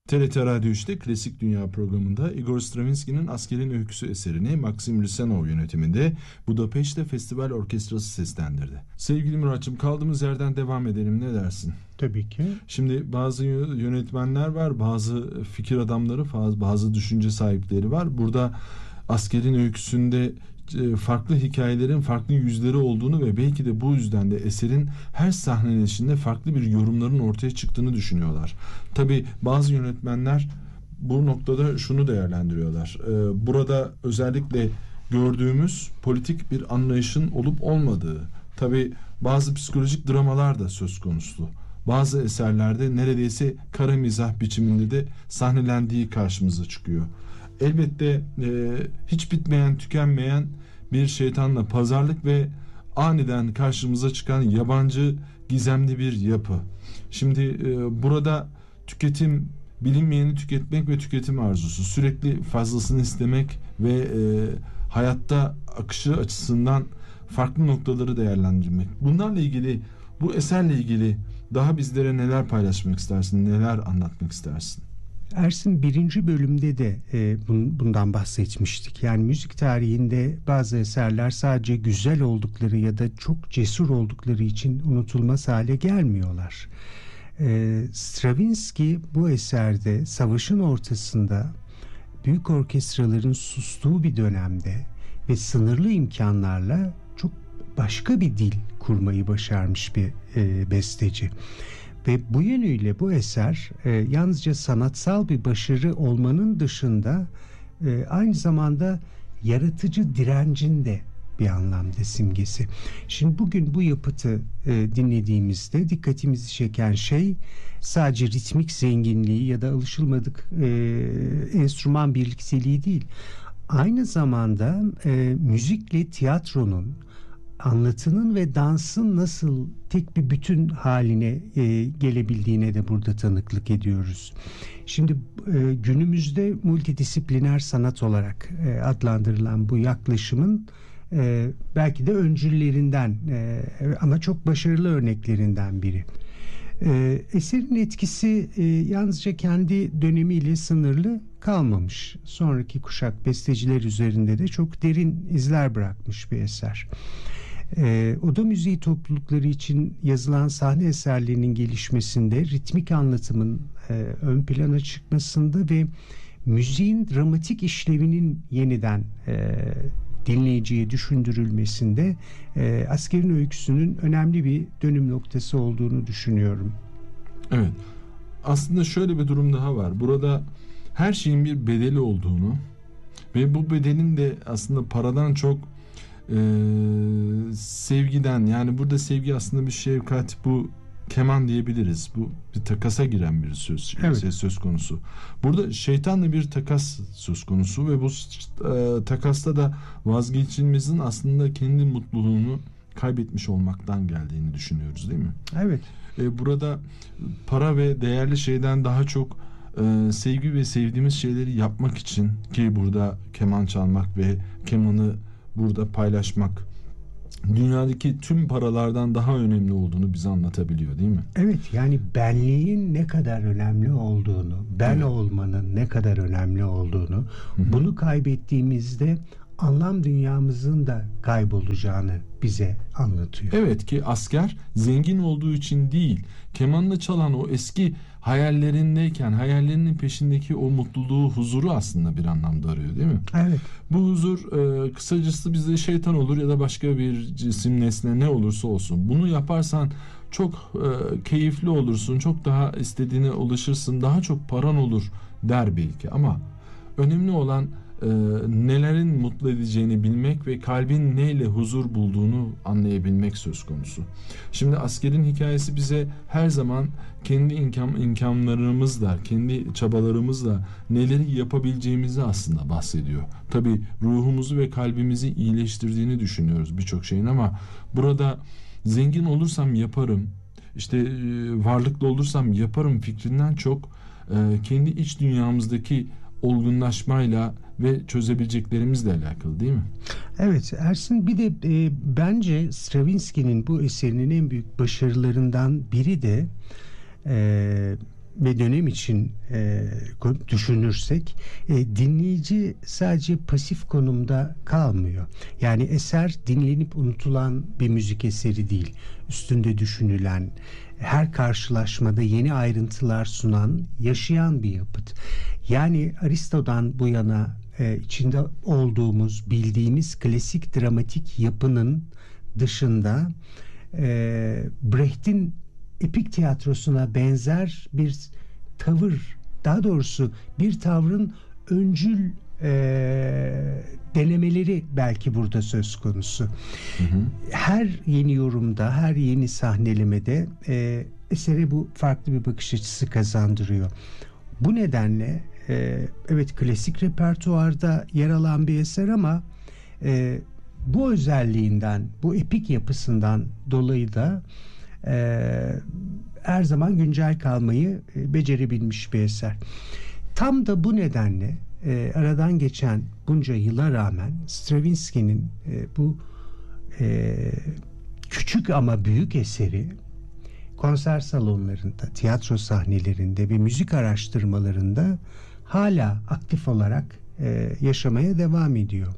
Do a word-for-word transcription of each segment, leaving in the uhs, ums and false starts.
T R T Radyo üçte Klasik Dünya programında Igor Stravinsky'nin Askerin Öyküsü eserini Maxim Lüsenov yönetiminde Budapeşte Festival Orkestrası seslendirdi. Sevgili Muratçım, kaldığımız yerden devam edelim, ne dersin? Tabii ki. Şimdi bazı yönetmenler var, bazı fikir adamları, bazı düşünce sahipleri var. Burada Askerin Öyküsü'nde farklı hikayelerin farklı yüzleri olduğunu ve belki de bu yüzden de eserin her sahneleşinde farklı bir yorumların ortaya çıktığını düşünüyorlar. Tabii bazı yönetmenler bu noktada şunu değerlendiriyorlar. Burada özellikle gördüğümüz politik bir anlayışın olup olmadığı, tabii bazı psikolojik dramalar da söz konusu. Bazı eserlerde neredeyse kara mizah biçiminde de sahnelendiği karşımıza çıkıyor. Elbette e, hiç bitmeyen, tükenmeyen bir şeytanla pazarlık ve aniden karşımıza çıkan yabancı, gizemli bir yapı. Şimdi e, burada tüketim, bilinmeyeni tüketmek ve tüketim arzusu, sürekli fazlasını istemek ve e, hayatta akışı açısından farklı noktaları değerlendirmek. Bunlarla ilgili, bu eserle ilgili daha bizlere neler paylaşmak istersin, neler anlatmak istersin? Ersin, birinci bölümde de e, bun, bundan bahsetmiştik. Yani müzik tarihinde bazı eserler sadece güzel oldukları ya da çok cesur oldukları için unutulmaz hale gelmiyorlar. E, Stravinsky bu eserde savaşın ortasında büyük orkestraların sustuğu bir dönemde ve sınırlı imkanlarla çok başka bir dil kurmayı başarmış bir e, besteci. Ve bu yönüyle bu eser e, yalnızca sanatsal bir başarı olmanın dışında e, aynı zamanda yaratıcı direncin de bir anlamda simgesi. Şimdi bugün bu yapıtı e, dinlediğimizde dikkatimizi çeken şey sadece ritmik zenginliği ya da alışılmadık e, enstrüman birlikteliği değil. Aynı zamanda e, müzikle tiyatronun, anlatının ve dansın nasıl tek bir bütün haline e, gelebildiğine de burada tanıklık ediyoruz. Şimdi e, günümüzde multidisipliner sanat olarak e, adlandırılan bu yaklaşımın e, belki de öncüllerinden e, ama çok başarılı örneklerinden biri. E, eserin etkisi e, yalnızca kendi dönemiyle sınırlı kalmamış. Sonraki kuşak besteciler üzerinde de çok derin izler bırakmış bir eser. Ee, oda müziği toplulukları için yazılan sahne eserlerinin gelişmesinde, ritmik anlatımın e, ön plana çıkmasında ve müziğin dramatik işlevinin yeniden e, dinleyiciye düşündürülmesinde e, Askerin Öyküsü'nün önemli bir dönüm noktası olduğunu düşünüyorum. Evet. Aslında şöyle bir durum daha var. Burada her şeyin bir bedeli olduğunu ve bu bedelin de aslında paradan çok Ee, sevgiden, yani burada sevgi aslında bir şefkat, bu keman diyebiliriz, bu bir takasa giren bir söz, evet. söz konusu. Burada şeytanla bir takas söz konusu ve bu e, takasta da vazgeçilmezin aslında kendi mutluluğunu kaybetmiş olmaktan geldiğini düşünüyoruz, değil mi? Evet. Ee, burada para ve değerli şeyden daha çok e, sevgi ve sevdiğimiz şeyleri yapmak için, ki burada keman çalmak ve kemanı burada paylaşmak dünyadaki tüm paralardan daha önemli olduğunu bize anlatabiliyor, değil mi? Evet, yani benliğin ne kadar önemli olduğunu, ben evet. olmanın ne kadar önemli olduğunu, Hı-hı. bunu kaybettiğimizde anlam dünyamızın da kaybolacağını bize anlatıyor. Evet, ki asker zengin olduğu için değil, kemanını çalan o eski hayallerindeyken hayallerinin peşindeki o mutluluğu, huzuru aslında bir anlamda arıyor, değil mi? Evet. Bu huzur e, kısacası bizde şeytan olur ya da başka bir cisim, nesne, ne olursa olsun. Bunu yaparsan çok e, keyifli olursun, çok daha istediğine ulaşırsın, daha çok paran olur der belki, ama önemli olan e, nelerin mutlu edeceğini bilmek ve kalbin neyle huzur bulduğunu anlayabilmek söz konusu. Şimdi askerin hikayesi bize her zaman kendi imkan, imkanlarımızla, kendi çabalarımızla neleri yapabileceğimizi aslında bahsediyor. Tabii ruhumuzu ve kalbimizi iyileştirdiğini düşünüyoruz birçok şeyin, ama burada zengin olursam yaparım, işte varlıklı olursam yaparım fikrinden çok e, kendi iç dünyamızdaki olgunlaşmayla ve çözebileceklerimizle alakalı, değil mi? Evet Ersin, bir de e, bence Stravinsky'nin bu eserinin en büyük başarılarından biri de e, ve dönem için e, düşünürsek e, dinleyici sadece pasif konumda kalmıyor. Yani eser dinlenip unutulan bir müzik eseri değil. Üstünde düşünülen, her karşılaşmada yeni ayrıntılar sunan, yaşayan bir yapıt. Yani Aristo'dan bu yana e, içinde olduğumuz, bildiğimiz klasik dramatik yapının dışında e, Brecht'in epik tiyatrosuna benzer bir tavır, daha doğrusu bir tavrın öncül e, denemeleri belki burada söz konusu. Hı hı. Her yeni yorumda, her yeni sahnelemede e, esere bu farklı bir bakış açısı kazandırıyor. Bu nedenle e, evet klasik repertuarda yer alan bir eser ama e, bu özelliğinden, bu epik yapısından dolayı da e, her zaman güncel kalmayı e, becerebilmiş bir eser. Tam da bu nedenle e, aradan geçen bunca yıla rağmen Stravinsky'nin e, bu e, küçük ama büyük eseri konser salonlarında, tiyatro sahnelerinde ve müzik araştırmalarında hala aktif olarak e, yaşamaya devam ediyor.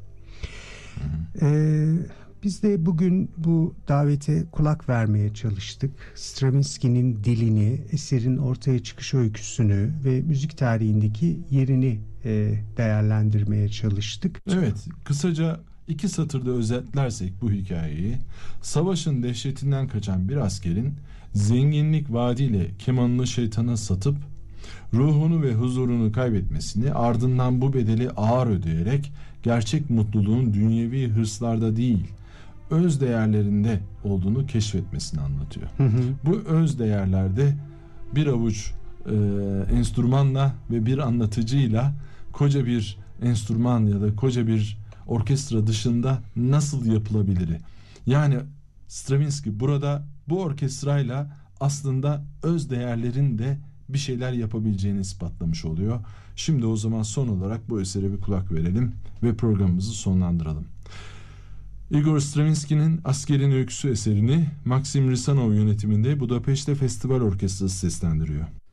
E, biz de bugün bu davete kulak vermeye çalıştık. Stravinsky'nin dilini, eserin ortaya çıkış öyküsünü ve müzik tarihindeki yerini e, değerlendirmeye çalıştık. Evet, kısaca iki satırda özetlersek bu hikayeyi, savaşın dehşetinden kaçan bir askerin zenginlik vaadiyle kemanını şeytana satıp ruhunu ve huzurunu kaybetmesini, ardından bu bedeli ağır ödeyerek gerçek mutluluğun dünyevi hırslarda değil, öz değerlerinde olduğunu keşfetmesini anlatıyor. Hı hı. Bu öz değerlerde bir avuç e, enstrümanla ve bir anlatıcıyla koca bir enstrüman ya da koca bir orkestra dışında nasıl yapılabilir? Yani Stravinsky burada bu orkestrayla aslında öz değerlerin de bir şeyler yapabileceğini ispatlamış oluyor. Şimdi o zaman son olarak bu esere bir kulak verelim ve programımızı sonlandıralım. Igor Stravinsky'nin Askerin Öyküsü eserini Maxim Rısanov yönetiminde Budapeşte Festival Orkestrası seslendiriyor.